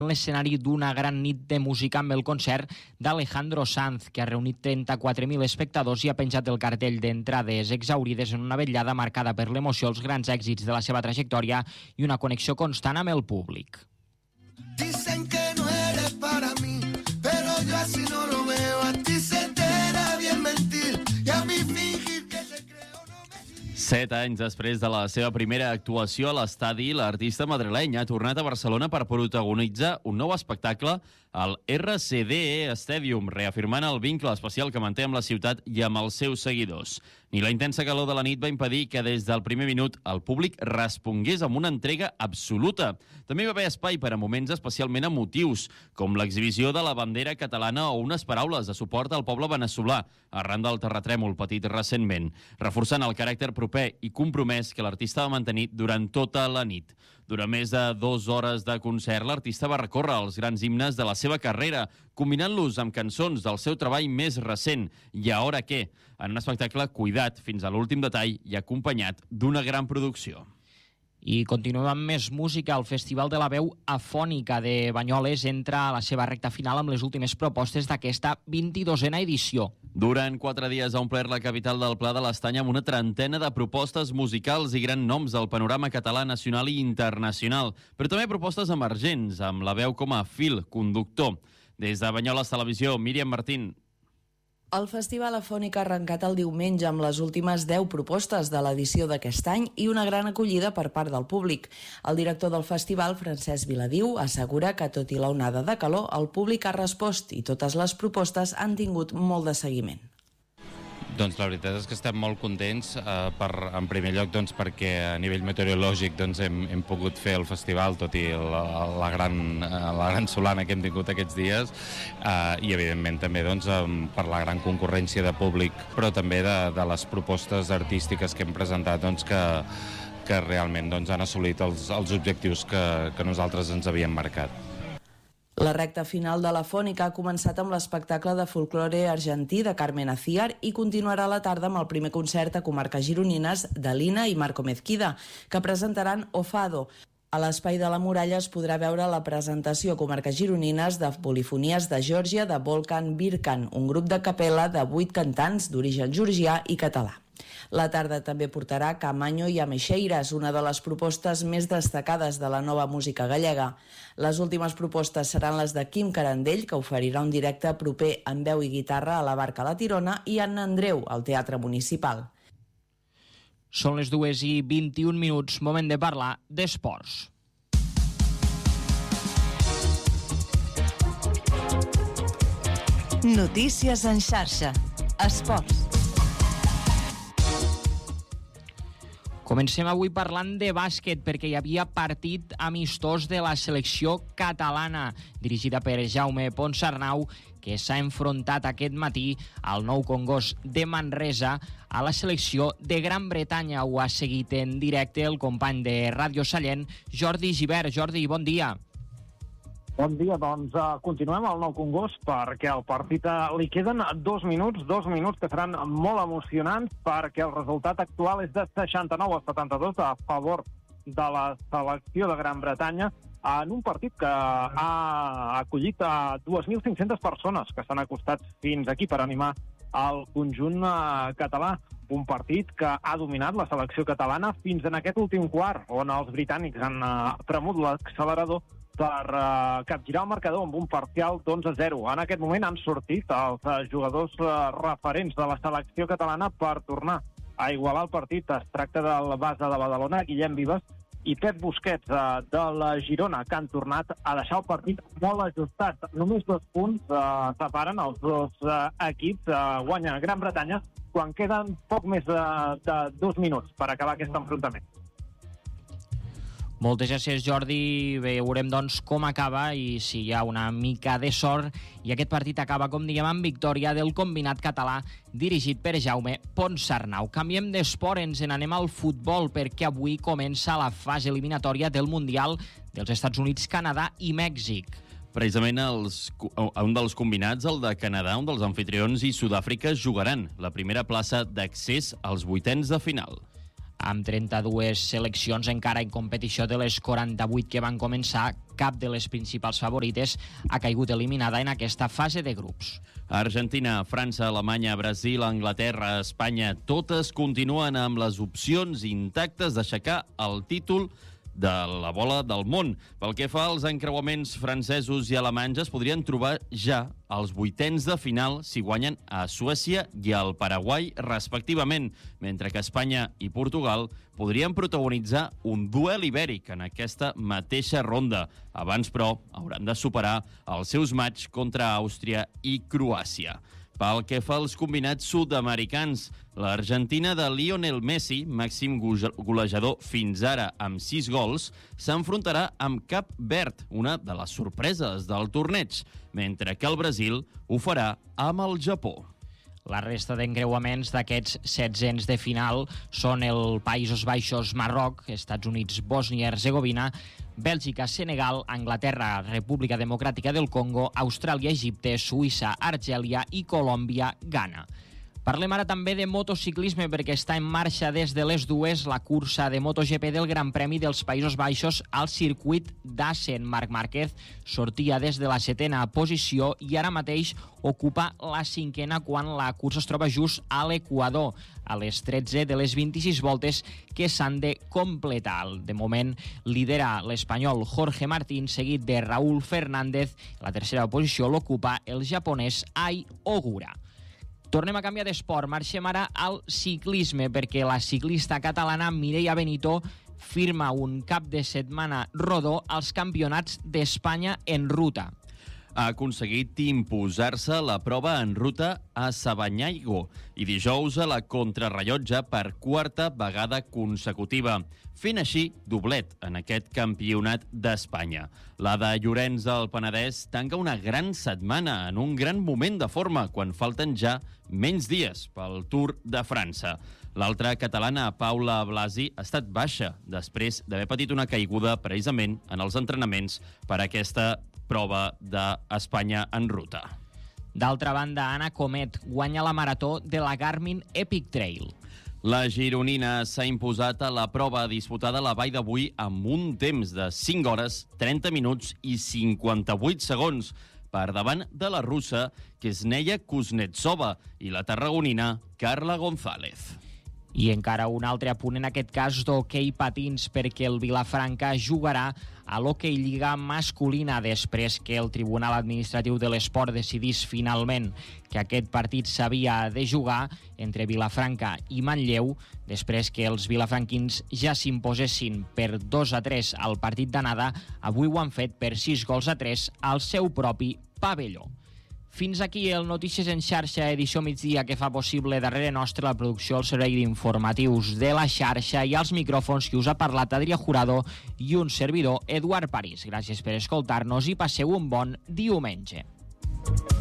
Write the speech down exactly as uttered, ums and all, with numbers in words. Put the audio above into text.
l'escenari d'una gran nit de música amb el concert d'Alejandro Sanz, que ha reunit trenta-quatre mil espectadors i ha penjat el cartell d'entrades exaurides en una vetllada marcada per l'emoció, els grans èxits de la seva trajectòria i una connexió constant amb el públic. Dicen que no eres para mí, pero yo así no lo veo. A ti se te da bien mentir y a mí fingir que te creo no me... Set anys després de la seva primera actuació a l'estadi, l'artista madrileny ha tornat a Barcelona per protagonitzar un nou espectacle al R C D E Stadium, reafirmant el vincle especial que manté amb la ciutat i amb els seus seguidors. Ni la intensa calor de la nit va impedir que des del primer minut el públic respongués amb una entrega absoluta. També hi va haver espai per a moments especialment emotius, com l'exhibició de la bandera catalana o unes paraules de suport al poble veneçolà, arran del terratrèmol patit recentment, reforçant el caràcter proper i compromès que l'artista va mantenir durant tota la nit. Durant més de dues hores de concert, l'artista va recórrer els grans himnes de la seva carrera, combinant-los amb cançons del seu treball més recent, I Ahora Qué, en un espectacle cuidat fins a l'últim detall i acompanyat d'una gran producció. I continuem amb més música. El Festival de la Veu Afònica de Banyoles entra a la seva recta final amb les últimes propostes d'aquesta vint-i-dosena edició. Durant quatre dies ha omplert la capital del Pla de l'Estany amb una trentena de propostes musicals i grans noms del panorama català nacional i internacional, però també propostes emergents, amb la veu com a fil conductor. Des de Banyoles Televisió, Míriam Martín. El Festival Afònic ha arrencat el diumenge amb les últimes deu propostes de l'edició d'aquest any i una gran acollida per part del públic. El director del festival, Francesc Viladiu, assegura que tot i la onada de calor, el públic ha respost i totes les propostes han tingut molt de seguiment. Doncs la veritat és que estem molt contents, eh, per, en primer lloc doncs, perquè a nivell meteorològic doncs, hem, hem pogut fer el festival, tot i la, la, gran, la gran solana que hem tingut aquests dies, eh, i evidentment també doncs, per la gran concurrència de públic, però també de, de les propostes artístiques que hem presentat doncs, que, que realment doncs, han assolit els, els objectius que, que nosaltres ens havíem marcat. La recta final de la Fònica ha començat amb l'espectacle de folklore argentí de Carmen Aciar i continuarà a la tarda amb el primer concert a comarques gironines de Lina i Marco Mezquida, que presentaran Ofado. A l'Espai de la Muralla es podrà veure la presentació a comarques gironines de polifonies de Geòrgia de Volkan Birkan, un grup de capella de vuit cantants d'origen georgià i català. La tarda també portarà Camanyo i Ameixeiras, una de les propostes més destacades de la nova música gallega. Les últimes propostes seran les de Quim Carandell, que oferirà un directe proper amb veu i guitarra a la Barca La Tirona, i Anna Andreu, al Teatre Municipal. Són les dues i vint-i-un minuts, moment de parlar d'esports. Notícies en xarxa. Esports. Comencem avui parlant de bàsquet perquè hi havia partit amistós de la selecció catalana dirigida per Jaume Ponsarnau, que s'ha enfrontat aquest matí al Nou Congost de Manresa a la selecció de Gran Bretanya. Ho ha seguit en directe el company de Ràdio Sallent, Jordi Gibert. Jordi, bon dia. Bon dia, doncs uh, continuem al Nou Congost perquè al partit uh, li queden dos minuts, dos minuts que seran molt emocionants perquè el resultat actual és de seixanta-nou a setanta-dos a favor de la selecció de Gran Bretanya en un partit que ha acollit a dues mil cinc-centes persones que s'han acostat fins aquí per animar el conjunt uh, català. Un partit que ha dominat la selecció catalana fins en aquest últim quart, on els britànics han uh, premut l'accelerador per uh, capgirar el marcador amb un parcial d'onze a zero. En aquest moment han sortit els uh, jugadors uh, referents de la selecció catalana per tornar a igualar el partit. Es tracta del base de Badalona, Guillem Vives, i Pep Busquets uh, de la Girona, que han tornat a deixar el partit molt ajustat. Només dos punts uh, separen els dos uh, equips. Uh, guanya Gran Bretanya quan queden poc més de, de dos minuts per acabar aquest enfrontament. Moltes gràcies, Jordi. Veurem, doncs, com acaba i si hi ha una mica de sort. I aquest partit acaba, com diguem, amb victòria del combinat català dirigit per Jaume Ponsarnau. Canviem d'esport, ens n'anem al futbol perquè avui comença la fase eliminatòria del Mundial dels Estats Units, Canadà i Mèxic. Precisament els, un dels combinats, el de Canadà, un dels anfitrions, i Sud-àfrica jugaran la primera plaça d'accés als vuitens de final. Amb trenta-dues seleccions encara en competició de les quaranta-vuit que van començar, cap de les principals favorites ha caigut eliminada en aquesta fase de grups. Argentina, França, Alemanya, Brasil, Anglaterra, Espanya, totes continuen amb les opcions intactes d'aixecar el títol de la bola del món. Pel que fa als encreuaments francesos i alemanys, es podrien trobar ja als vuitens de final si guanyen a Suècia i al Paraguai, respectivament, mentre que Espanya i Portugal podrien protagonitzar un duel ibèric en aquesta mateixa ronda. Abans, però, hauran de superar els seus matxs contra Àustria i Croàcia. Pel que fa als combinats sud-americans, l'Argentina de Lionel Messi, màxim golejador fins ara amb sis gols, s'enfrontarà amb Cap Verd, una de les sorpreses del torneig, mentre que el Brasil ho farà amb el Japó. La resta d'encreuaments d'aquests setzents de final són el Països Baixos, Marroc, Estats Units, Bòsnia i Herzegovina, Bèlgica, Senegal, Anglaterra, República Democràtica del Congo, Austràlia, Egipte, Suïssa, Argèlia i Colòmbia, Ghana. Parlem ara també de motociclisme perquè està en marxa des de les dues la cursa de MotoGP del Gran Premi dels Països Baixos al circuit d'Assen. Marc Márquez sortia des de la setena posició i ara mateix ocupa la cinquena quan la cursa es troba just a l'Equador, a les tretze de les vint-i-sis voltes que s'han de completar. De moment lidera l'espanyol Jorge Martín, seguit de Raúl Fernández. La tercera posició l'ocupa el japonès Ai Ogura. Tornem a canviar d'esport. Marxem ara al ciclisme perquè la ciclista catalana Mireia Benito firma un cap de setmana rodó als campionats d'Espanya en ruta. Ha aconseguit imposar-se la prova en ruta a Sabanyaigo i dijous a la contrarrellotge per quarta vegada consecutiva, fent així doblet en aquest campionat d'Espanya. La de Llorenç del Penedès tanca una gran setmana en un gran moment de forma quan falten ja menys dies pel Tour de França. L'altra catalana, Paula Blasi, ha estat baixa després d'haver patit una caiguda precisament en els entrenaments per aquesta prova d'Espanya en ruta. D'altra banda, Anna Comet guanya la marató de la Garmin Epic Trail. La gironina s'ha imposat a la prova disputada a la vall d'avui amb un temps de cinc hores, trenta minuts i cinquanta-vuit segons, per davant de la russa Ksenia Kuznetsova i la tarragonina Carla González. I encara un altre apunt, en aquest cas d'hoquei patins, perquè el Vilafranca jugarà a l'hoquei lliga masculina després que el Tribunal Administratiu de l'Esport decidís finalment que aquest partit s'havia de jugar entre Vilafranca i Manlleu, després que els vilafranquins ja s'imposessin per dos a tres al partit d'anada. Avui ho han fet per sis gols a tres al seu propi pavelló. Fins aquí el Notícies en xarxa, edició migdia, que fa possible darrere nostre la producció al servei d'informatius de la xarxa i als micròfons que us ha parlat Adrià Jurado i un servidor, Eduard París. Gràcies per escoltar-nos i passeu un bon diumenge.